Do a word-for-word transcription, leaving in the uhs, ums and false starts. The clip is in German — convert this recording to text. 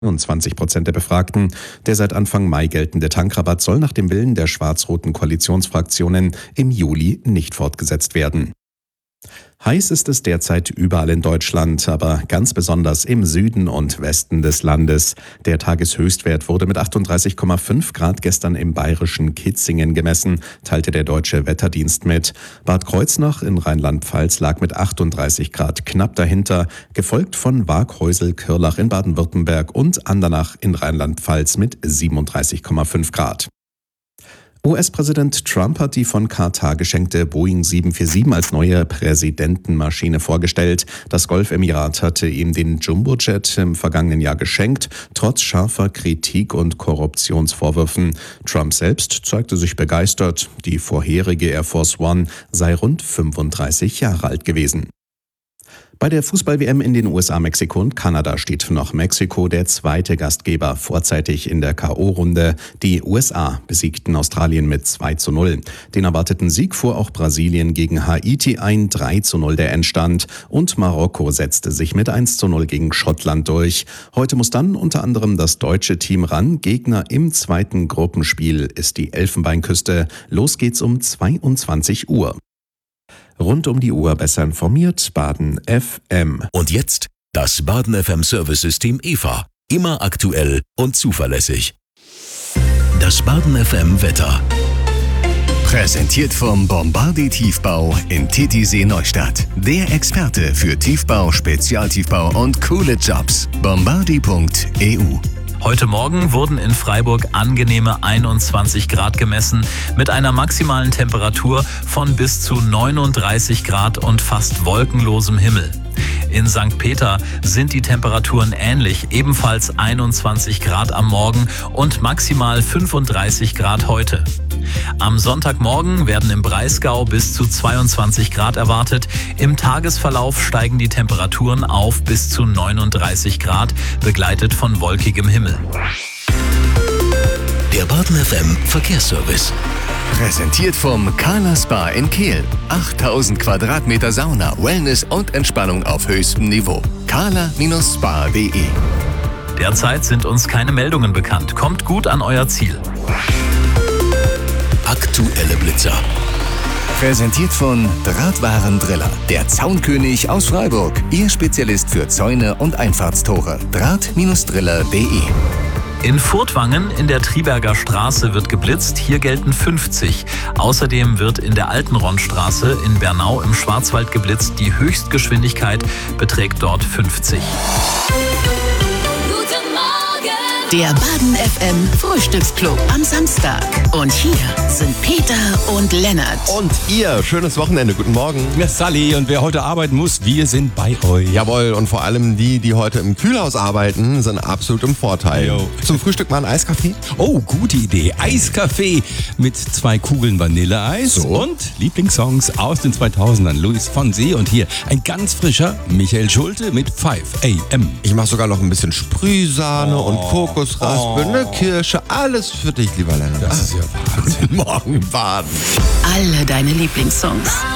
zwanzig Prozent der Befragten. Der seit Anfang Mai geltende Tankrabatt soll nach dem Willen der schwarz-roten Koalitionsfraktionen im Juli nicht fortgesetzt werden. Heiß ist es derzeit überall in Deutschland, aber ganz besonders im Süden und Westen des Landes. Der Tageshöchstwert wurde mit achtunddreißig Komma fünf Grad gestern im bayerischen Kitzingen gemessen, teilte der Deutsche Wetterdienst mit. Bad Kreuznach in Rheinland-Pfalz lag mit achtunddreißig Grad knapp dahinter, gefolgt von Waaghäusel-Kürlach in Baden-Württemberg und Andernach in Rheinland-Pfalz mit siebenunddreißig Komma fünf Grad. U S-Präsident Trump hat die von Katar geschenkte Boeing sieben vier sieben als neue Präsidentenmaschine vorgestellt. Das Golfemirat hatte ihm den Jumbojet im vergangenen Jahr geschenkt, trotz scharfer Kritik und Korruptionsvorwürfen. Trump selbst zeigte sich begeistert. Die vorherige Air Force One sei rund fünfunddreißig Jahre alt gewesen. Bei der Fußball-W M in den U S A, Mexiko und Kanada steht noch Mexiko der zweite Gastgeber vorzeitig in der K O-Runde. Die U S A besiegten Australien mit zwei zu null. Den erwarteten Sieg fuhr auch Brasilien gegen Haiti ein, drei zu null der Endstand. Und Marokko setzte sich mit eins zu null gegen Schottland durch. Heute muss dann unter anderem das deutsche Team ran. Gegner im zweiten Gruppenspiel ist die Elfenbeinküste. Los geht's um zweiundzwanzig Uhr. Rund um die Uhr besser informiert, Baden F M. Und jetzt das Baden F M Service-System E V A. Immer aktuell und zuverlässig. Das Baden F M Wetter. Präsentiert vom Bombardier Tiefbau in Titisee Neustadt. Der Experte für Tiefbau, Spezialtiefbau und coole Jobs. bombardier punkt e u. Heute Morgen wurden in Freiburg angenehme einundzwanzig Grad gemessen, mit einer maximalen Temperatur von bis zu neununddreißig Grad und fast wolkenlosem Himmel. In Sankt Peter sind die Temperaturen ähnlich, ebenfalls einundzwanzig Grad am Morgen und maximal fünfunddreißig Grad heute. Am Sonntagmorgen werden im Breisgau bis zu zweiundzwanzig Grad erwartet. Im Tagesverlauf steigen die Temperaturen auf bis zu neununddreißig Grad, begleitet von wolkigem Himmel. Der Baden F M Verkehrsservice. Präsentiert vom Kala Spa in Kehl. achttausend Quadratmeter Sauna, Wellness und Entspannung auf höchstem Niveau. kala Spa punkt de. Derzeit sind uns keine Meldungen bekannt. Kommt gut an euer Ziel. Aktuelle Blitzer. Präsentiert von Drahtwarendriller, der Zaunkönig aus Freiburg. Ihr Spezialist für Zäune und Einfahrtstore. Draht Driller punkt de. In Furtwangen in der Triberger Straße wird geblitzt, hier gelten fünfzig. Außerdem wird in der Altenrondstraße in Bernau im Schwarzwald geblitzt, die Höchstgeschwindigkeit beträgt dort fünfzig. Der Baden F M Frühstücksclub am Samstag. Und hier sind Peter und Lennart. Und ihr, schönes Wochenende, guten Morgen. Ja, Sally, und wer heute arbeiten muss, wir sind bei euch. Jawohl, und vor allem die, die heute im Kühlhaus arbeiten, sind absolut im Vorteil. Jo. Zum Frühstück mal ein Eiskaffee? Oh, gute Idee. Eiskaffee mit zwei Kugeln Vanilleeis So. und Lieblingssongs aus den zweitausendern. Luis Fonsi und hier ein ganz frischer Michael Schulte mit fünf A M. Ich mache sogar noch ein bisschen Sprühsahne Oh. und Kokosraspel, Oh. eine Kirsche, alles für dich, lieber Lennart. Das ist ja Wahnsinn. Morgen baden. Alle deine Lieblingssongs.